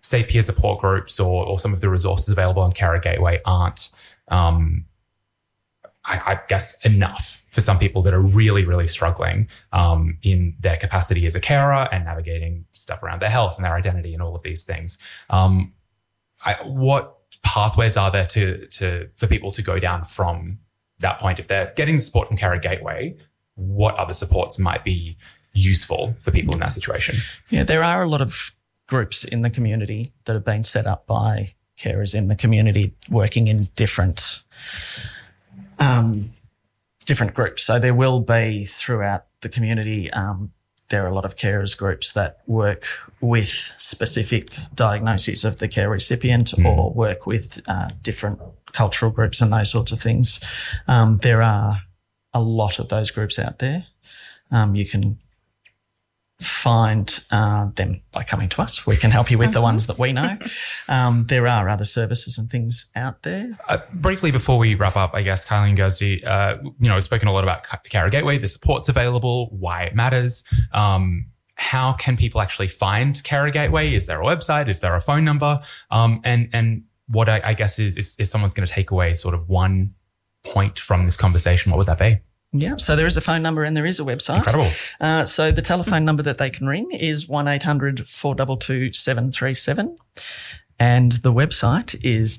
say, peer support groups or some of the resources available on Carer Gateway aren't, I guess, enough for some people that are really, really struggling in their capacity as a carer and navigating stuff around their health and their identity and all of these things. What pathways are there for people to go down from that point? If they're getting support from Carer Gateway, what other supports might be useful for people in that situation? Yeah, there are a lot of groups in the community that have been set up by carers in the community working in different groups. So there will be throughout the community, there are a lot of carers groups that work with specific diagnoses of the care recipient or work with different cultural groups and those sorts of things. There are a lot of those groups out there. You can find them by coming to us. We can help you with the ones that we know. There are other services and things out there. Briefly, before we wrap up, I guess, Kylie and Kirsty, we've spoken a lot about Carer Gateway, the support's available, why it matters. How can people actually find Carer Gateway? Is there a website? Is there a phone number? And what I guess is someone's going to take away sort of one point from this conversation, what would that be? Yeah, so there is a phone number and there is a website. Incredible. So the telephone number that they can ring is 1-800-422-737. And the website is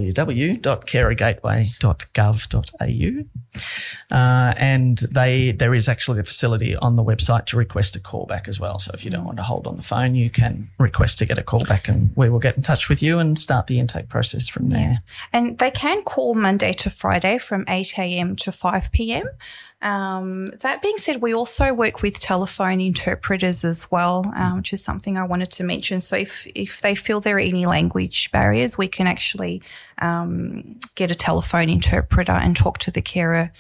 www.carergateway.gov.au. And there is actually a facility on the website to request a callback as well. So if you don't want to hold on the phone, you can request to get a callback and we will get in touch with you and start the intake process from there. Yeah. And they can call Monday to Friday from 8 a.m. to 5 p.m. That being said, we also work with telephone interpreters as well, which is something I wanted to mention. So if they feel there are any language barriers, we can actually get a telephone interpreter and talk to the carer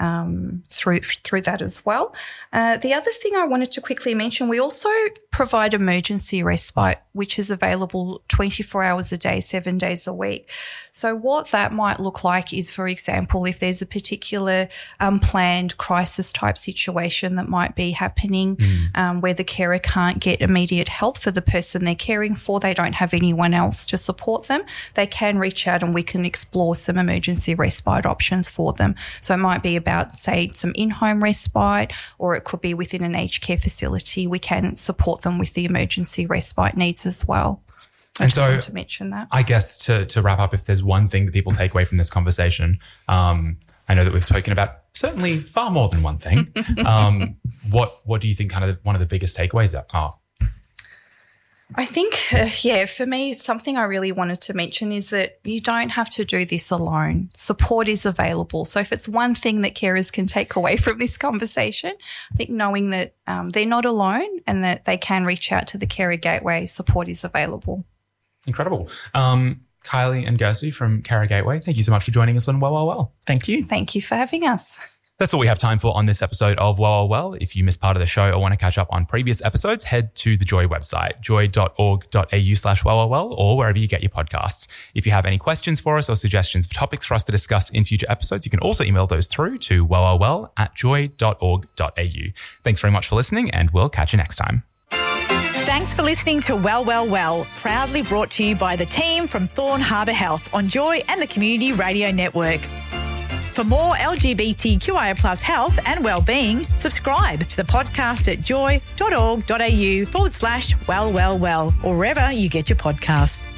through that as well. The other thing I wanted to quickly mention, we also provide emergency respite, which is available 24 hours a day, 7 days a week. So what that might look like is, for example, if there's a particular unplanned crisis type situation that might be happening where the carer can't get immediate help for the person they're caring for, they don't have anyone else to support them, they can reach out and we can explore some emergency respite options for them. So it might be about, say, some in-home respite, or it could be within an aged care facility. We can support them with the emergency respite needs as well. I just wanted to mention that. I guess to wrap up, if there's one thing that people take away from this conversation, I know that we've spoken about certainly far more than one thing. What do you think kind of one of the biggest takeaways are? I think, for me, something I really wanted to mention is that you don't have to do this alone. Support is available. So if it's one thing that carers can take away from this conversation, I think knowing that they're not alone and that they can reach out to the Carer Gateway, support is available. Incredible. Kylie and Kirsty from Carer Gateway, thank you so much for joining us on Well. Thank you. Thank you for having us. That's all we have time for on this episode of Well. If you missed part of the show or want to catch up on previous episodes, head to the Joy website, joy.org.au/well, or wherever you get your podcasts. If you have any questions for us or suggestions for topics for us to discuss in future episodes, you can also email those through to well@joy.org.au. Thanks very much for listening, and we'll catch you next time. Thanks for listening to Well, proudly brought to you by the team from Thorn Harbour Health on Joy and the Community Radio Network. For more LGBTQIA+ health and wellbeing, subscribe to the podcast at joy.org.au/well, or wherever you get your podcasts.